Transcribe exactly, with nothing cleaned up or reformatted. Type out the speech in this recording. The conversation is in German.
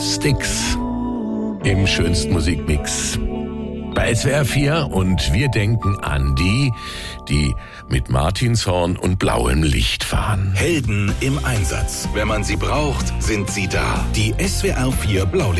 Styx im schönsten Musikmix bei S W R vier, und wir denken an die, die mit Martinshorn und blauem Licht fahren. Helden im Einsatz. Wenn man sie braucht, sind sie da. Die S W R vier Blaulicht